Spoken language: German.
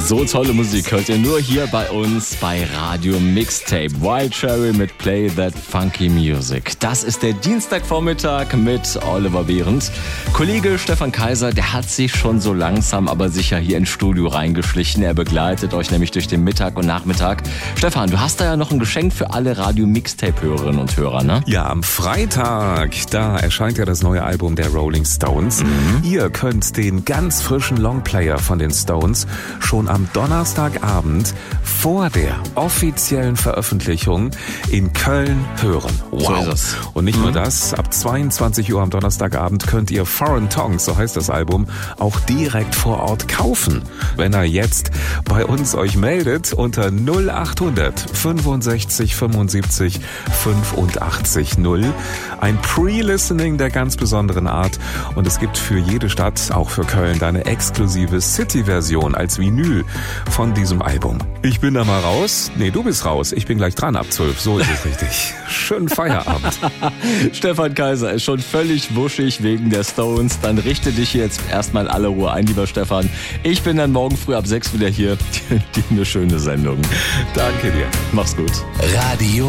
So tolle Musik hört ihr nur hier bei uns bei Radio Mixtape. Wild Cherry mit Play That Funky Music. Das ist der Dienstagvormittag mit Oliver Behrendt. Kollege Stefan Kaiser, der hat sich schon so langsam aber sicher hier ins Studio reingeschlichen. Er begleitet euch nämlich durch den Mittag und Nachmittag. Stefan, du hast da ja noch ein Geschenk für alle Radio Mixtape-Hörerinnen und Hörer, ne? Ja, am Freitag, da erscheint ja das neue Album der Rolling Stones. Ihr könnt den ganz frischen Longplayer von den Stones schon am Donnerstagabend vor der offiziellen Veröffentlichung in Köln hören. Wow. So ist es. Und nicht nur das, ab 22 Uhr am Donnerstagabend könnt ihr Foreign Tongues, so heißt das Album, auch direkt vor Ort kaufen. Wenn ihr jetzt bei uns euch meldet unter 0800 65 75 85 0. Ein Pre-Listening der ganz besonderen Art. Und es gibt für jede Stadt, auch für Köln, eine exklusive City-Version als Vinyl von diesem Album. Ich bin da mal raus. Nee, du bist raus. Ich bin gleich dran ab 12. So ist es richtig. Schönen Feierabend. Stefan Kaiser ist schon völlig wuschig wegen der Stones. Dann richte dich jetzt erstmal in aller Ruhe ein, lieber Stefan. Ich bin dann morgen früh ab 6 wieder hier. Dir eine schöne Sendung. Danke dir. Mach's gut. Radio